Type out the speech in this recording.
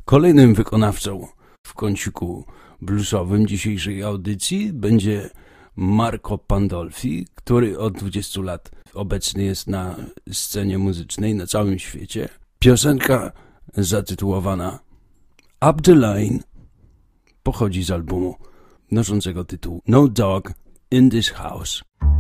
Kolejnym wykonawcą w kąciku bluesowym dzisiejszej audycji będzie Marco Pandolfi, który od 20 lat obecny jest na scenie muzycznej na całym świecie. Piosenka zatytułowana Up the Line pochodzi z albumu noszącego tytuł No Dog in This House.